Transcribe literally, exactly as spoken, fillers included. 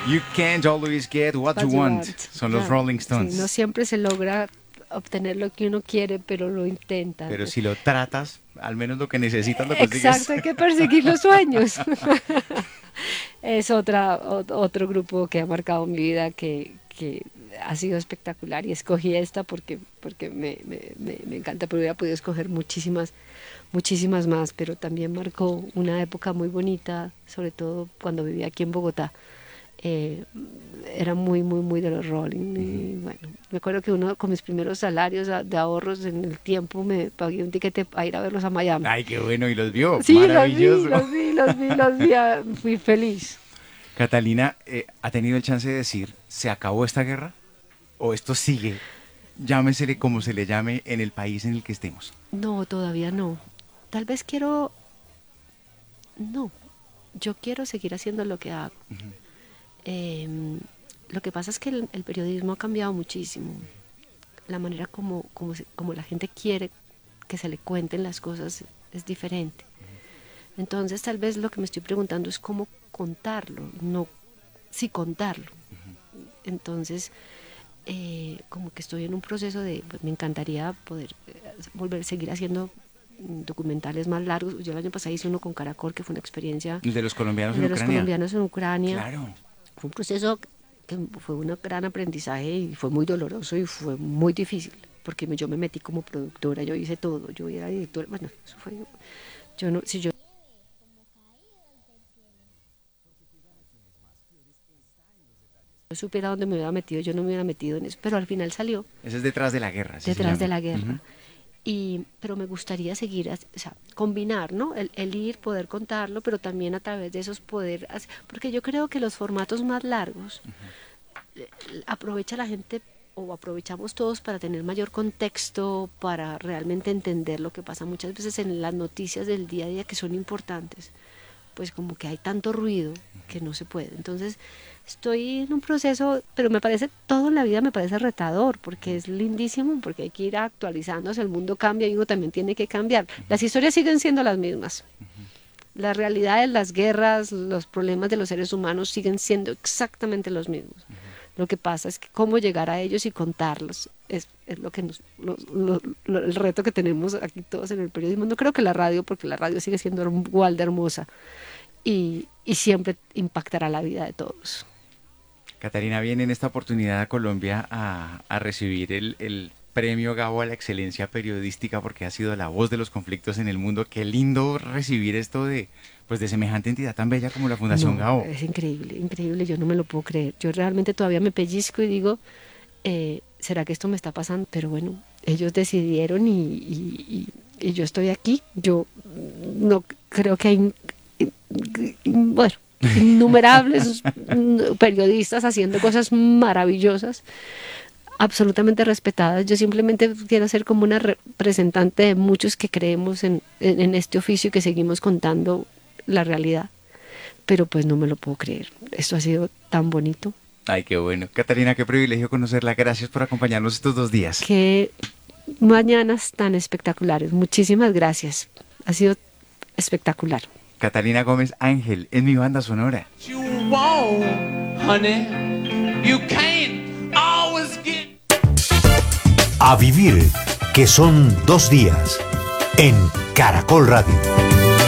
You can't always get what, What you you want. want. Son los Claro, Rolling Stones. sí, no siempre se logra obtener lo que uno quiere, pero lo intenta. Pero si lo tratas, al menos lo que necesitas lo consigues. Exacto, hay que perseguir los sueños. Es otra, o- otro grupo que ha marcado mi vida, que, que ha sido espectacular, y escogí esta porque, porque me, me, me, me encanta, pero hubiera podido escoger muchísimas, muchísimas más, pero también marcó una época muy bonita, sobre todo cuando vivía aquí en Bogotá. Eh, era muy, muy, muy de los Rolling. Y bueno, me acuerdo que uno con mis primeros salarios a- de ahorros en el tiempo me pagué un tiquete para ir a verlos a Miami. Ay, qué bueno, y los vio. Sí, los vi, Maravilloso. los vi, los vi, los vi, ah, fui feliz. Catalina, eh, ¿ha tenido el chance de decir, ¿se acabó esta guerra? ¿O esto sigue? Llámesele como se le llame en el país en el que estemos. No, todavía no. Tal vez quiero, no, yo quiero seguir haciendo lo que hago. Eh, lo que pasa es que el, el periodismo ha cambiado muchísimo. La manera como, como, se- como la gente quiere que se le cuenten las cosas es diferente. Entonces tal vez lo que me estoy preguntando es cómo contarlo, no si contarlo. Entonces, eh, como que estoy en un proceso de, pues, me encantaría poder eh, volver a seguir haciendo mm, documentales más largos. Yo el año pasado hice uno con Caracol, que fue una experiencia El de los colombianos de en los Ucrania. colombianos en Ucrania. Claro. Fue un proceso que fue un gran aprendizaje y fue muy doloroso y fue muy difícil, porque me- yo me metí como productora, yo hice todo, yo era directora, bueno, eso fue, yo no, si yo supiera dónde me hubiera metido, yo no me hubiera metido en eso, pero al final salió Ese es detrás de la guerra. así se detrás de llama. la guerra. Ujú. Y, pero me gustaría seguir, as- o sea, combinar, ¿no? El, el ir, poder contarlo, pero también a través de esos poder, hacer- porque yo creo que los formatos más largos eh, aprovecha la gente o aprovechamos todos para tener mayor contexto, para realmente entender lo que pasa muchas veces en las noticias del día a día que son importantes, pues como que hay tanto ruido que no se puede. Entonces estoy en un proceso, pero me parece, todo en la vida me parece retador, porque es lindísimo, porque hay que ir actualizándose, el mundo cambia y uno también tiene que cambiar. Las historias siguen siendo las mismas. Las realidades, las guerras, los problemas de los seres humanos siguen siendo exactamente los mismos. Lo que pasa es que cómo llegar a ellos y contarlos es, es lo que nos, lo- lo- lo- el reto que tenemos aquí todos en el periodismo. No creo que la radio, porque la radio sigue siendo herm- igual de hermosa y, y siempre impactará la vida de todos. Catarina viene en esta oportunidad a Colombia a, a recibir el, el premio Gabo a la excelencia periodística porque ha sido la voz de los conflictos en el mundo. Qué lindo recibir esto de, pues, de semejante entidad tan bella como la Fundación No, Gabo. es increíble, increíble, yo no me lo puedo creer. Yo realmente todavía me pellizco y digo, eh, ¿será que esto me está pasando? Pero bueno, ellos decidieron y, y- y- y yo estoy aquí. Yo no creo que hay, in- in- in- bueno, innumerables mm, periodistas haciendo cosas maravillosas, absolutamente respetadas. Yo simplemente quiero ser como una representante de muchos que creemos en, en, en este oficio y que seguimos contando la realidad. Pero pues no me lo puedo creer. Esto ha sido tan bonito. Ay, qué bueno. Catarina, qué privilegio conocerla. Gracias por acompañarnos estos dos días. Qué mañanas tan espectaculares. Muchísimas gracias. Ha sido espectacular. Catalina Gómez Ángel en mi banda sonora. You want, honey, you can't always get. A vivir, que son dos días, en Caracol Radio.